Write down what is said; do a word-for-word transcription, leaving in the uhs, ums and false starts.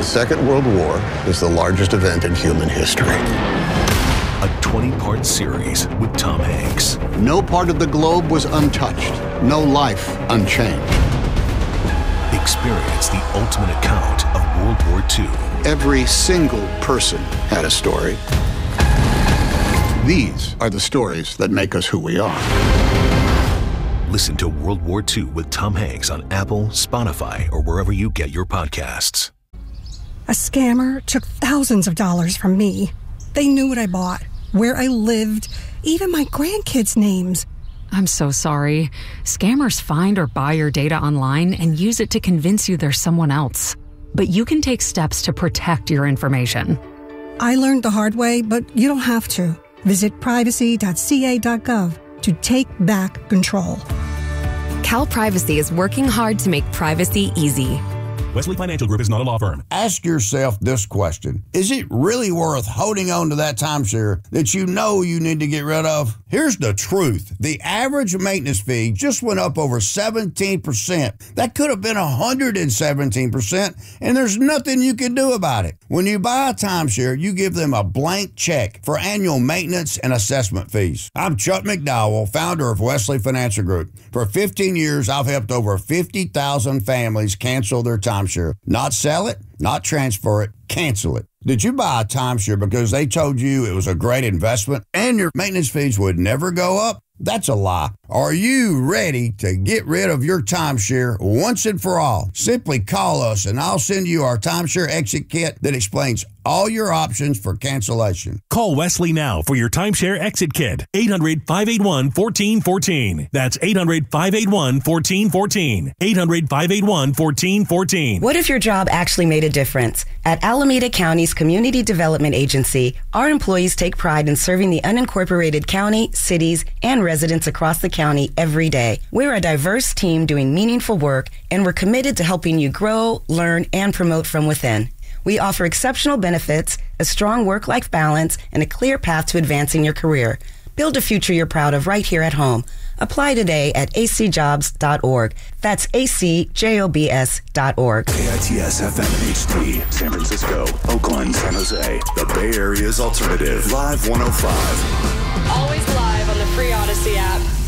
The Second World War is the largest event in human history. A twenty-part series with Tom Hanks. No part of the globe was untouched. No life unchanged. Experience the ultimate account of World War Two. Every single person had a story. These are the stories that make us who we are. Listen to World War Two with Tom Hanks on Apple, Spotify, or wherever you get your podcasts. A scammer took thousands of dollars from me. They knew what I bought, where I lived, even my grandkids' names. I'm so sorry. Scammers find or buy your data online and use it to convince you they're someone else. But you can take steps to protect your information. I learned the hard way, but you don't have to. Visit privacy dot c a dot gov to take back control. Cal Privacy is working hard to make privacy easy. Wesley Financial Group is not a law firm. Ask yourself this question. Is it really worth holding on to that timeshare that you know you need to get rid of? Here's the truth. The average maintenance fee just went up over seventeen percent. That could have been one hundred seventeen percent, and there's nothing you can do about it. When you buy a timeshare, you give them a blank check for annual maintenance and assessment fees. I'm Chuck McDowell, founder of Wesley Financial Group. For fifteen years, I've helped over fifty thousand families cancel their timeshare. Not sell it, not transfer it, cancel it. Did you buy a timeshare because they told you it was a great investment and your maintenance fees would never go up? That's a lie. Are you ready to get rid of your timeshare once and for all? Simply call us and I'll send you our timeshare exit kit that explains all your options for cancellation. Call Wesley now for your timeshare exit kit. eight hundred, five eight one, one four one four. That's eight hundred, five eight one, one four one four. eight hundred, five eight one, one four one four. What if your job actually made a difference? At Alameda County's Community Development Agency, our employees take pride in serving the unincorporated county, cities, and residents across the county every day. We're a diverse team doing meaningful work, and we're committed to helping you grow, learn, and promote from within. We offer exceptional benefits, a strong work-life balance, and a clear path to advancing your career. Build a future you're proud of right here at home. Apply today at a c jobs dot org. That's a c jobs dot org. K I T S F M and H D, San Francisco, Oakland, San Jose. The Bay Area's alternative. Live one oh five. Always live on the free Odyssey app.